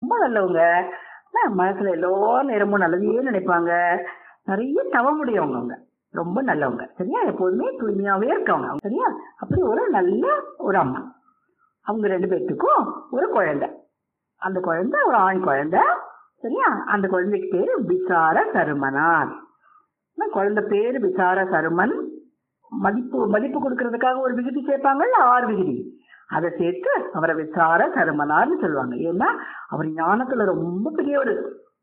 ரொம்ப நல்லவங்க. மனசுல எல்லா நேரமும் நல்லதையே நினைப்பாங்க. நிறைய தவமுடையவங்க அவங்க. ரொம்ப நல்லவங்க. சரியா? எப்போதுமே தூய்மையாவே இருக்கவங்க. சரியா? அப்படி ஒரு நல்ல ஒரு அம்மா. அவங்க 2 பேத்துக்கும் ஒரு குழந்தை. அந்த குழந்தை ஒரு ஆண் குழந்தை. சரியா? அந்த குழந்தைக்கு பேரு விசார சருமனார். குழந்தை பேரு விசார சருமன். மதிப்பு கொடுக்கறதுக்காக ஒரு விகுதி சேர்ப்பாங்கல்ல, 6 விகுதி. அதை சேர்த்து அவரை விசார சருமனார்னு சொல்லுவாங்க. ஏன்னா அவர் ஞானத்துல ரொம்ப பெரியவர்.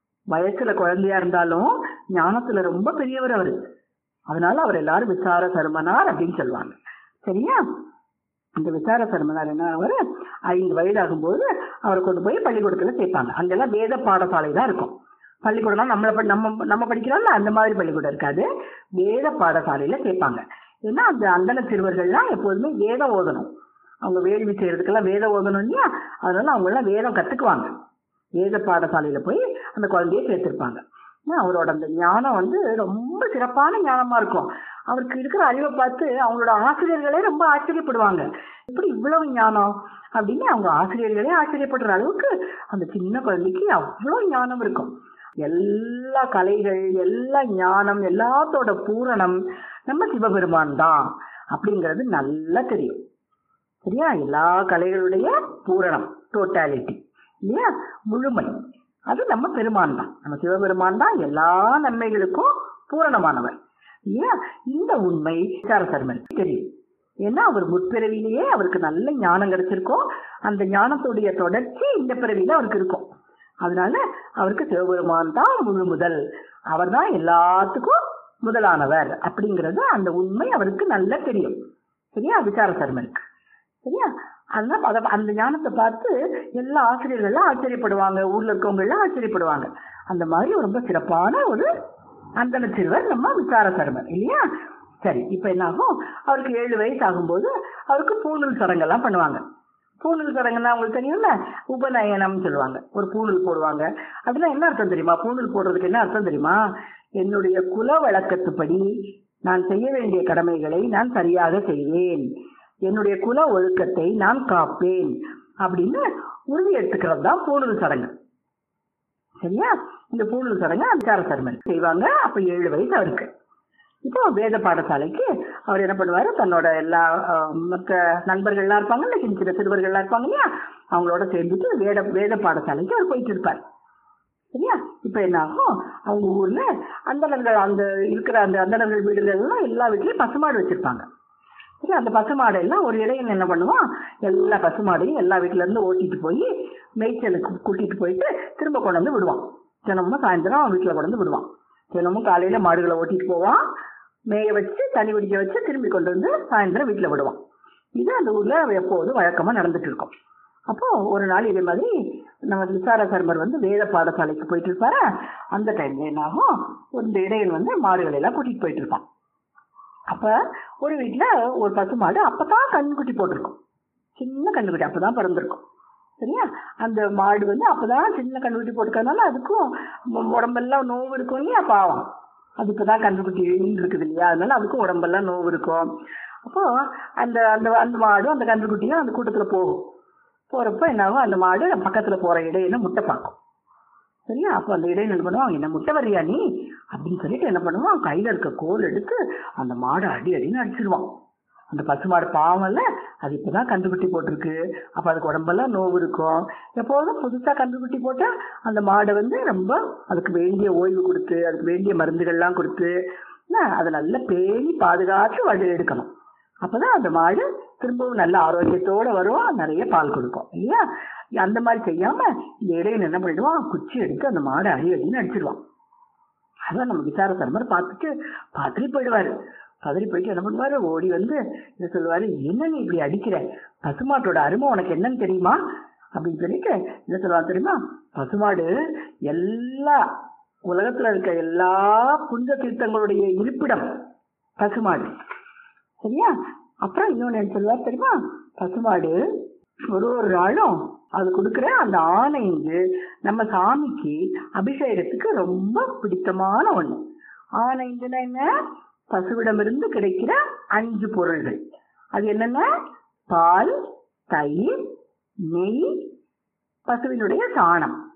வயசுல குழந்தையா இருந்தாலும் ஞானத்துல ரொம்ப பெரியவர் அவரு. அதனால அவர் எல்லாரும் விசார சருமனார் அப்படின்னு சொல்லுவாங்க. சரியா? இந்த விசார சருமனார் என்ன, அவர் 5 வயது ஆகும்போது அவரை கொண்டு போய் பள்ளிக்கூடத்துல சேர்ப்பாங்க. அங்கெல்லாம் வேத பாடசாலை தான் இருக்கும். பள்ளிக்கூடம் நம்ம படிக்கிறோம்ல, அந்த மாதிரி பள்ளிக்கூடம் இருக்காது. வேத பாடசாலையில சேர்ப்பாங்க. ஏன்னா அந்த அந்தன சிறுவர்கள்லாம் எப்போதுமே வேதம் ஓதணும். அவங்க வேள்வி செய்யறதுக்கெல்லாம் வேதம் ஓதணும் இல்லையா? அதனால அவங்க எல்லாம் வேதம் கத்துக்குவாங்க. வேத பாடசாலையில போய் அந்த குழந்தைய சேர்த்திருப்பாங்க. அவரோட அந்த ஞானம் ரொம்ப சிறப்பான ஞானமா இருக்கும். அவருக்கு இருக்கிற அறிவை பார்த்து அவங்களோட ஆசிரியர்களே ரொம்ப ஆச்சரியப்படுவாங்க. எப்படி இவ்வளவு ஞானம் அப்படின்னு அவங்க ஆசிரியர்களே ஆச்சரியப்படுற அளவுக்கு அந்த சின்ன குழந்தைக்கு அவ்வளவு ஞானம் இருக்கும். எல்லா கலைகள், எல்லா ஞானம், எல்லாத்தோட பூரணம் நம்ம சிவபெருமான் தான் அப்படிங்கிறது நல்லா தெரியும். சரியா? எல்லா கலைகளுடைய பூரணம், டோட்டாலிட்டி இல்லையா, முழுமை, அது நம்ம பெருமான் தான். நம்ம சிவபெருமான் தான் எல்லா நன்மைகளுக்கும் பூரணமானவர் இல்லையா? இந்த உண்மை விசார சருமனுக்கு தெரியும். ஏன்னா அவர் முற்பிறவிலேயே அவருக்கு நல்ல ஞானம் கிடைச்சிருக்கும். அந்த ஞானத்துடைய தொடர்ச்சி இந்த பிறவியில அவருக்கு இருக்கும். அதனால அவருக்கு சிவபெருமான் தான் முழு முதல், அவர் தான் எல்லாத்துக்கும் முதலானவர் அப்படிங்கிறது அந்த உண்மை அவருக்கு நல்லா தெரியும். சரியா? விசார சருமனுக்கு. சரியா? அதனால அந்த ஞானத்தை பார்த்து எல்லா ஆசிரியர்கள்லாம் ஆச்சரியப்படுவாங்க, ஊர்ல இருக்கவங்க எல்லாம் ஆச்சரியப்படுவாங்க. அந்த மாதிரி ரொம்ப சிறப்பான ஒரு அந்தன சிறுவர் நம்ம விசார சருமன் இல்லையா? சரி, இப்ப என்ன ஆகும், அவருக்கு 7 வயசு ஆகும்போது அவருக்கு பூணூல் சடங்கெல்லாம் பண்ணுவாங்க. பூணூல் சடங்குன்னா அவங்களுக்கு தெரியும்ல, உபநயனம் சொல்லுவாங்க. ஒரு பூணூல் போடுவாங்க. அதெல்லாம் என்ன அர்த்தம் தெரியுமா? பூணூல் போடுறதுக்கு என்ன அர்த்தம் தெரியுமா? என்னுடைய குல வழக்கத்துப்படி நான் செய்ய வேண்டிய கடமைகளை நான் சரியாக செய்வேன், என்னுடைய குல ஒழுக்கத்தை நான் காப்பேன் அப்படின்னு உறுதி எடுத்துக்கிறது தான் பூணூல் சடங்கு. சரியா? இந்த பூணூல் சடங்கு விசார சருமன் செய்வாங்க. அப்ப 7 வயசு அவருக்கு. இப்போ வேத பாடசாலைக்கு அவர் என்ன பண்ணுவாரு, தன்னோட எல்லா மற்ற நண்பர்கள்லாம் இருப்பாங்கல்ல, சின்ன சின்ன சிறுவர்கள்லாம் இருப்பாங்க இல்லையா, அவங்களோட சேர்ந்துட்டு வேத பாடசாலைக்கு அவர் போயிட்டு இருப்பார். சரியா? இப்ப என்ன ஆகும், அவங்க ஊர்ல அந்தணர்கள், அந்த இருக்கிற அந்த அந்தணர்கள் வீடுகள்லாம் எல்லா வீட்லயும் பசுமாடு வச்சிருப்பாங்க. சரி, அந்த பசுமாடு எல்லாம் ஒரு இடையன் என்ன பண்ணுவான், எல்லா பசுமாடையும் எல்லா வீட்டுல இருந்து ஓட்டிட்டு போய் மேய்ச்சலுக்கு கூட்டிட்டு போயிட்டு திரும்ப கொண்டு வந்து விடுவான். தினமும் சாயந்தரம் அவன் வீட்டுல கொண்டு வந்து விடுவான். தினமும் காலையில மாடுகளை ஓட்டிட்டு போவான், மேய வச்சு தண்ணி குடிக்க வச்சு திரும்பி கொண்டு வந்து சாயந்தரம் வீட்டுல விடுவான். இது அந்த ஊர்ல எப்போதும் வழக்கமா நடந்துட்டு இருக்கும். அப்போ ஒரு நாள் இதே மாதிரி நம்ம விசார சருமர் வேத பாடசாலைக்கு போயிட்டு இருப்பாரு. அந்த டைம்ல என்ன ஆகும், ஒரு இடையன் மாடுகளை எல்லாம் கூட்டிட்டு போயிட்டு இருப்பான். அப்ப ஒரு வீட்டுல ஒரு பசுமாடு அப்பதான் கண்ணுக்குட்டி போட்டிருக்கும். சின்ன கண்ணுக்குட்டி அப்பதான் பிறந்திருக்கும். சரியா? அந்த மாடு அப்பதான் சின்ன கண்ணுக்குட்டி போட்டுக்கிறதுனால அதுக்கும் உடம்பெல்லாம் நோவு இருக்கும் இல்லையா, பாவம். அது இப்பதான் கண்ணுக்குட்டி இருக்குது இல்லையா, அதனால அதுக்கும் உடம்பெல்லாம் நோவு இருக்கும். அப்போ அந்த அந்த அந்த மாடும் அந்த கண்ணுக்குட்டியும் அந்த கூட்டத்துல போகும். போறப்ப என்ன ஆகும், அந்த மாடு பக்கத்துல போற இடையில முட்டை பார்க்கும். சரியா? அப்போ அந்த இடையில என்ன பண்ணுவான், என்ன முட்டை வரியா நீ அப்படின்னு சொல்லிட்டு என்ன பண்ணுவான், கையில இருக்க கோல் எடுத்து அந்த மாடு அடின்னு அடிச்சிருவான். அந்த பசுமாடு பாவம் இல்ல, அது இப்பதான் கன்றுக்குட்டி போட்டிருக்கு. அப்ப அதுக்கு உடம்பெல்லாம் நோவு இருக்கும். எப்போதும் புதுசா கன்றுக்குட்டி போட்டா அந்த மாடை ரொம்ப அதுக்கு வேண்டிய ஓய்வு கொடுத்து, அதுக்கு வேண்டிய மருந்துகள்லாம் கொடுத்து அதை நல்லா பேணி பாதுகாத்து வழி எடுக்கணும். அப்பதான் அந்த மாடு திரும்பவும் நல்ல ஆரோக்கியத்தோட வரும், நிறைய பால் கொடுக்கும் இல்லையா? அந்த மாதிரி செய்யாம இந்த இடையில என்ன பண்ணிடுவான், குச்சி எடுத்து அந்த மாடை அடின்னு அடிச்சிடுவான். அதான் நம்ம விசார சருமர் பார்த்துட்டு பதறி போயிடுவாரு. பதறி போயிட்டு என்ன பண்ணுவாரு, ஓடி இதை சொல்லுவாரு, என்ன நீ இப்படி அடிக்கிற, பசுமாட்டோட அருமை உனக்கு என்னன்னு தெரியுமா அப்படின்னு சொல்லிட்டு என்ன சொல்லுவாங்க தெரியுமா, பசுமாடு எல்லா உலகத்துல இருக்க எல்லா புனித தீர்த்தங்களுடைய இருப்பிடம் பசுமாடு. சரியா? அப்புறம் இன்னொன்னு என்ன சொல்லுவார் தெரியுமா, பசுமாடு ஒரு நாளும் அது கொடுக்குற அந்த ஆணைந்து நம்ம சாமிக்கு அபிஷேகத்துக்கு ரொம்ப பிடித்தமான ஒண்ணு. ஆணைந்துன்னா என்ன, பசுவிடமிருந்து கிடைக்கிற 5 பொருள்கள். அது என்னன்னா, பால், தயிர், நெய், பசுவினுடைய சாணம்.